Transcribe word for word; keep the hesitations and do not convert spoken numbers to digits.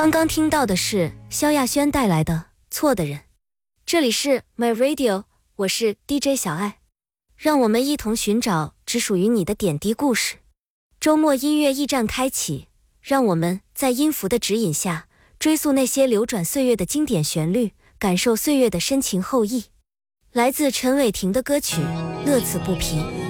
刚刚听到的是萧亚轩带来的《错的人》。这里是 My Radio， 我是 D J 小爱，让我们一同寻找只属于你的点滴故事。周末音乐驿站开启，让我们在音符的指引下，追溯那些流转岁月的经典旋律，感受岁月的深情厚谊。来自陈伟霆的歌曲《乐此不疲》。